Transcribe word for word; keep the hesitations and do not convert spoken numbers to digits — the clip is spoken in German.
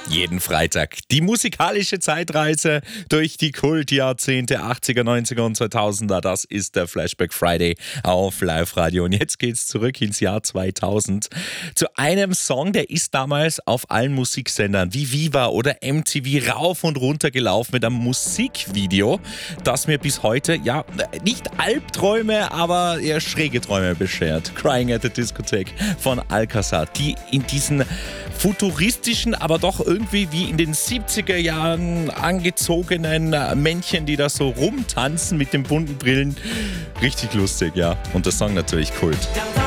Jeden Freitag die musikalische Zeitreise durch die Kultjahrzehnte achtziger, neunziger und zweitausender. Das ist der Flashback Friday auf Live-Radio. Und jetzt geht's zurück ins Jahr zweitausend zu einem Song, der ist damals auf allen Musiksendern wie Viva oder M T V rauf und runter gelaufen mit einem Musikvideo, das mir bis heute, ja, nicht Albträume, aber eher schräge Träume beschert. Crying at the Discotheque von Alcazar, die in diesen futuristischen, aber doch irgendwie wie in den siebziger Jahren angezogenen Männchen, die da so rumtanzen mit den bunten Brillen. Richtig lustig, ja. Und der Song natürlich Kult.